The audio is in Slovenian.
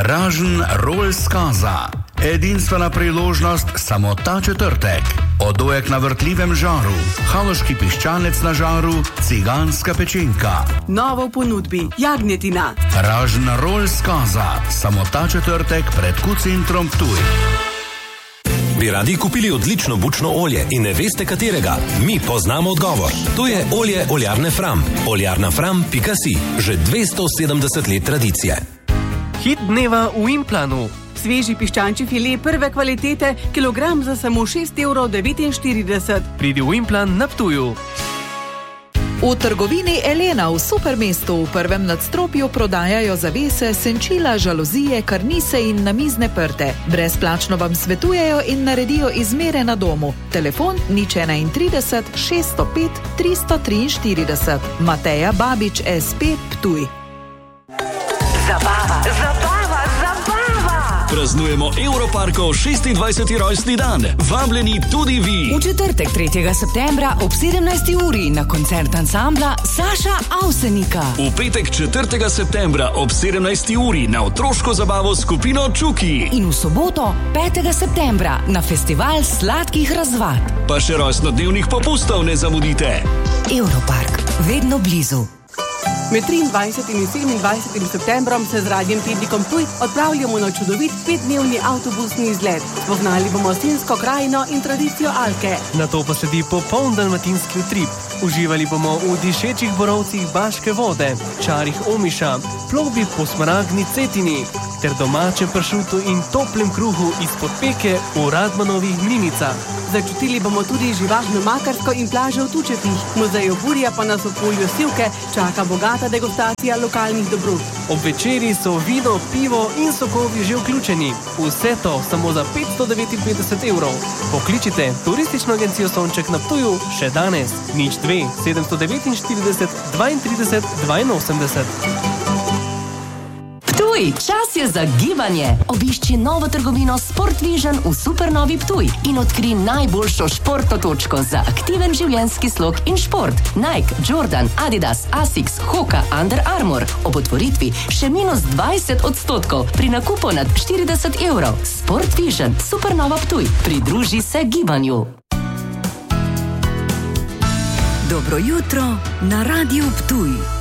Ražen roll skaza. Edinstvena priložnost samo ta četrtek. Odojek na vrtljivem žaru, haloški piščanec na žaru, ciganska pečenka. Novo v ponudbi, jagnjetina. Ražen roll skaza. Samo ta četrtek pred Q-centrom Ptuj. Bi radi kupili odlično bučno olje in ne veste katerega? Mi poznamo odgovor. To je olje oljarne Fram. oljarnafram.si. Že 270 let tradicije. Hit dneva v Implanu. Sveži piščančji file prve kvalitete, kilogram za samo 6,49 €. Pridi v Implan na Ptuju. V trgovini Elena v Supermestu v prvem nadstropju prodajajo zavese, senčila, žalozije, karnise in namizne prte. Brezplačno vam svetujejo in naredijo izmere na domu. Telefon 031 605 343. Mateja Babič, SP, Ptuj. Zabava. Praznujemo Europarkov 26. rojstni dan. Vabljeni tudi vi. V četrtek 3. septembra ob 17. uri na koncert ansambla Saša Avsenika. V petek 4. septembra ob 17. uri na otroško zabavo skupino Čuki. In v soboto 5. septembra na festival sladkih razvad. Pa še rojstnodnevnih popustov ne zamudite. Europark, vedno blizu. Med 23. in 27. septembrom se z Radiem Tednikom Ptuj odpravljamo na čudovit 5-dnevni avtobusni izlet. Spoznali bomo Sinjsko krajino in tradicijo Alke. Nato pa sledi popoln dalmatinski utrip. Uživali bomo v dišečih borovcih Baške vode, čarih Omiša, plovbi po smaragdni Cetini ter domačem pršutu in toplem kruhu izpod peke v Radmanovih mlinicah. Začutili bomo tudi živahno Makarsko in plažo v Tučepih. Muzeju Burja pa nas v polju Sivke čaka bogata degustacija lokalnih dobrot. Ob večeri so vino, pivo in sokovi že vključeni. Vse to samo za 559 €. Pokličite turistično agencijo Sonček na Ptuju še danes. 02 749 32 82. Ptuj, čas je za gibanje. Obišči novo trgovino Sport Vision v Supernovi Ptuj in odkri najboljšo športno točko za aktiven življenjski slog in šport. Nike, Jordan, Adidas, Asics, Hoka, Under Armour. Ob otvoritvi še minus 20% pri nakupu nad 40 €. Sport Vision, Supernova Ptuj. Pridruži se gibanju. Dobro jutro na Radiu Ptuj.